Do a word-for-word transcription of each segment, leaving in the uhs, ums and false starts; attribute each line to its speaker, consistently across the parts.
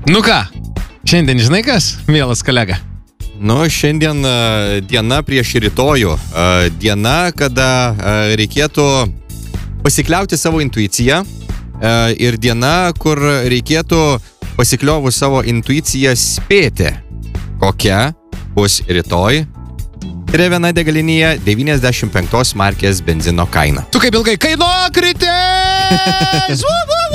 Speaker 1: Nu ką, šiandien žinai kas, mielas kolega?
Speaker 2: Nu, šiandien uh, diena prieš rytojų. Uh, diena, kada uh, reikėtų pasikliauti savo intuiciją. Uh, ir diena, kur reikėtų pasikliovus savo intuiciją spėti, kokia bus rytoj Trevena degalinėje devyniasdešimt penktos markės benzino kaina.
Speaker 1: Tu kaip ilgai kainokritis!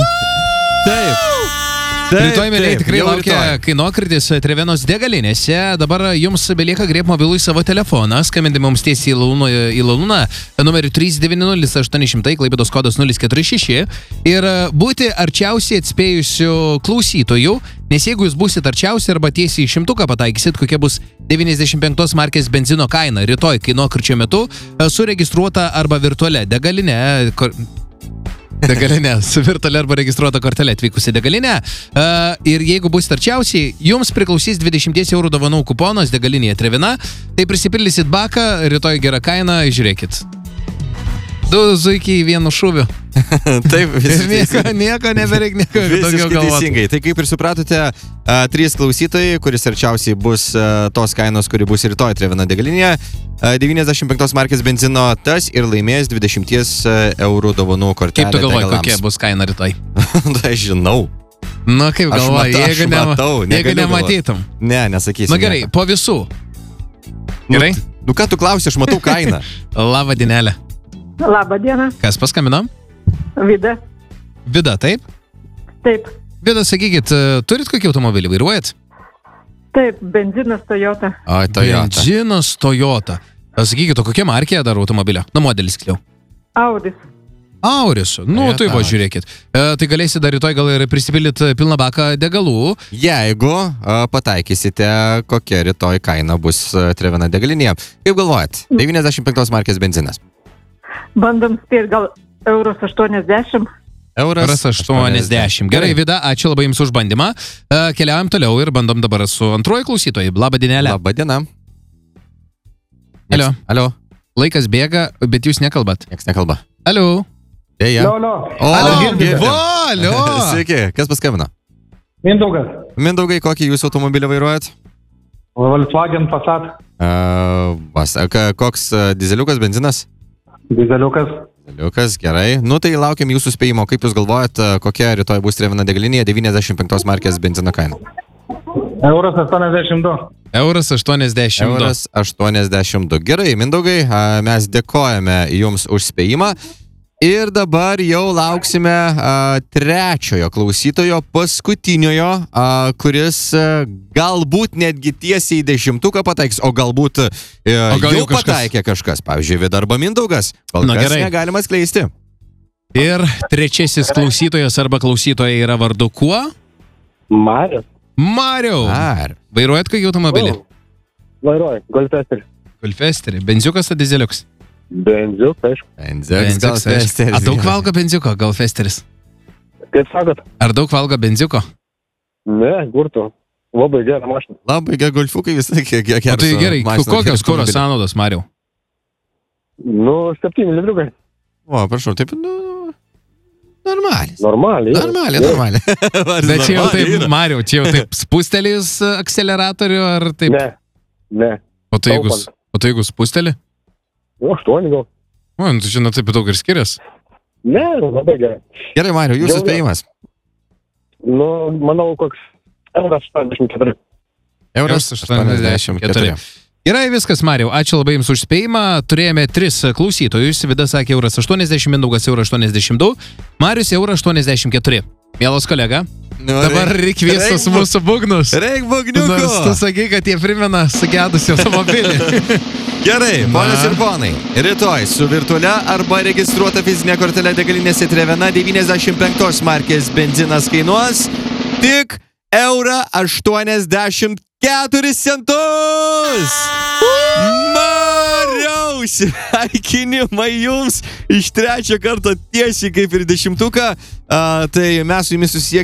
Speaker 2: Taip.
Speaker 1: Taip, Rytoj, mėlyje, tikrai laukia kainokritis Trevenos degalinėse. Dabar jums belieka grėb mobilų į savo telefoną, skambindami mums tiesiai į Lalūną, į Lalūną numeriu trys devyni nulis aštuoni šimtai, Klaipėdos kodas nulis keturi šeši ir būti arčiausiai atspėjusių klausytojų, nes jeigu jūs būsit arčiausiai arba tiesiai į šimtuką pataikysit, kokia bus devyniasdešimt penktos markės benzino kaina rytoj kainokričio metu, suregistruota arba virtualia degalinė, kur... Degalinė, su virtualia arba registruota kortelė atvykusi degalinė. Uh, ir jeigu bus tarčiausiai, jums priklausys dvidešimt eurų dovanų kuponas degalinėje Trevena. Tai prisipildysit baką, rytoj gera kaina, žiūrėkit. Du zuikiai vienu šūviu.
Speaker 2: Taip, visiškai
Speaker 1: nieko, nieko nebereik, nieko daugiau galvoti.
Speaker 2: Teisingai. Tai kaip ir supratote, a, trys klausytojai, kuris arčiausiai bus a, tos kainos, kuri bus rytoj Trevena degalinėje, a, devyniasdešimt penktos markės benzino, tas ir laimės dvidešimt eurų dovanų kortelę.
Speaker 1: Kaip tu galvoji,
Speaker 2: degalams.
Speaker 1: Kokia bus kaina rytoj?
Speaker 2: Tai žinau.
Speaker 1: Nu, kaip galvoji,
Speaker 2: matau,
Speaker 1: jeigu, ne,
Speaker 2: matau,
Speaker 1: jeigu nematytum.
Speaker 2: Ne, nesakysiu.
Speaker 1: Na gerai,
Speaker 2: nieko.
Speaker 1: po visų. Gerai?
Speaker 2: Nu, nu ką tu klausi, aš matau kainą.
Speaker 1: Labą dienelę.
Speaker 3: Labą dieną.
Speaker 1: Kas paskambino?
Speaker 3: Vida.
Speaker 1: Vida, taip?
Speaker 3: Taip.
Speaker 1: Vida, sakykit, turit kokį automobilį, vairuojat?
Speaker 3: Taip, benzinas Toyota.
Speaker 2: O, Toyota.
Speaker 1: Benzinas Toyota. Sakykit, o kokia markė dar automobilio? Nu, modelis kliau.
Speaker 3: Audis.
Speaker 1: Auris. Nu,
Speaker 2: Toyota.
Speaker 1: tai va, žiūrėkit. E, tai galėsit dar rytoj gal ir prisipildyti pilną baką degalų.
Speaker 2: Jeigu a, pataikysite, kokia rytoj kaina bus a, Trevena degalinėje. Kaip galvojat? devyniasdešimt penktos markės benzinas.
Speaker 3: Bandom spėti gal euras aštuoniasdešimt.
Speaker 1: Euras aštuoniasdešimt. Gerai, Vida, ačiū labai jums už bandymą. E, keliaujam toliau ir bandom dabar su antruoju klausytojai. Labą dienelę.
Speaker 2: Labą dieną.
Speaker 1: Alio.
Speaker 2: Alio.
Speaker 1: Laikas bėga, bet jūs nekalbat.
Speaker 2: Niekas nekalba.
Speaker 1: Alio.
Speaker 2: Deja.
Speaker 4: Alio.
Speaker 2: O,
Speaker 1: Alio.
Speaker 2: girdim.
Speaker 1: Va, alio.
Speaker 2: Sveiki, kas paskambino?
Speaker 4: Mindaugas.
Speaker 2: Mindaugai, kokį jūs automobilį vairuojat?
Speaker 4: Volkswagen Passat.
Speaker 2: Uh, vas, ka- koks uh, dizeliukas, benzinas?
Speaker 4: Dizeliukas.
Speaker 2: Dizeliukas, gerai. Nu tai laukiam jūsų spėjimo. Kaip jūs galvojat, uh, kokia rytoj bus Trevena degalinėje devyniasdešimt penktos markės benzino kaina?
Speaker 4: Euras aštuoniasdešimt du.
Speaker 1: Euras aštuoniasdešimt du.
Speaker 2: Euras aštuoniasdešimt du. Gerai, Mindaugai, uh, mes dėkojame jums už spėjimą. Ir dabar jau lauksime a, trečiojo klausytojo, paskutiniojo, a, kuris a, galbūt netgi tiesiai į dešimtuką pataiks, o galbūt a,
Speaker 1: O gal
Speaker 2: jau
Speaker 1: jau kažkas-
Speaker 2: pataikė kažkas, pavyzdžiui, Vida arba Mindaugas. Kol
Speaker 1: Na,
Speaker 2: kas
Speaker 1: gerai.
Speaker 2: negalima atskleisti.
Speaker 1: Ir trečiasis klausytojas arba klausytoja yra vardu kuo?
Speaker 4: Marius.
Speaker 1: Mariau.
Speaker 2: Ar.
Speaker 1: Vairuojat kokį automobilį?
Speaker 4: Vairuoju. Golfesterį.
Speaker 1: Golfesterį. Benziukas ar dizeliuks?
Speaker 4: Benziuk, aišku.
Speaker 2: Benziukas, gal
Speaker 1: Benziukas, aišku.
Speaker 2: festeris.
Speaker 1: A daug valgo benziuko Golfesteris?
Speaker 4: Kaip sakot?
Speaker 1: Ar daug valgo benziuko?
Speaker 4: Ne, gurtų. Labai gerą mašiną.
Speaker 2: Labai gerai, golfukai visai kiek kiek
Speaker 1: O tai gerai, kokios kuro sąnaudos, Mariau?
Speaker 4: Nu, septyni litriukai.
Speaker 2: O, prašau, taip, nu, normaliai.
Speaker 4: Normaliai.
Speaker 2: Normaliai, normaliai.
Speaker 1: Bet čia jau taip, Mariau, čia jau taip spustelės akceleratorių ar taip?
Speaker 4: Ne, ne.
Speaker 1: O tai jeigu,
Speaker 4: Taupant.
Speaker 1: o tai jeigu spustelį?
Speaker 4: Nu, aštuoni gal.
Speaker 1: O, nu, tu žinai, taip daug ir skiriasi.
Speaker 4: Ne, labai gerai.
Speaker 2: Gerai, Mariau, jūsų
Speaker 4: Jau-
Speaker 2: spėjimas.
Speaker 4: Nu, manau, koks euras aštuoniasdešimt keturi.
Speaker 2: Euras aštuoniasdešimt keturi.
Speaker 1: Gerai, viskas, Mariau. Ačiū labai jums už spėjimą. Turėjome tris klausytojus. Vida sakė euras aštuoniasdešimt, Mindaugas euras aštuoniasdešimt du, Marius euras aštuoniasdešimt keturi. Mielas kolega,
Speaker 2: Nu,
Speaker 1: dabar reik visus
Speaker 2: reik-
Speaker 1: mūsų būgnus.
Speaker 2: Reik
Speaker 1: Nors tu
Speaker 2: bugniuko.
Speaker 1: sakai, kad jie primena sugedusi automobilį.
Speaker 2: Gerai,
Speaker 1: Na.
Speaker 2: ponios ir ponai, rytoj su virtualia arba registruota fizinė kortelė degalinėse Trevena devyniasdešimt penktos markės benzinas kainuos tik eurą aštuoniasdešimt keturis centus. Mariau, sveikinimai jums iš trečio karto tiesiai kaip ir dešimtuką. A, tai mes su jumis susiekime.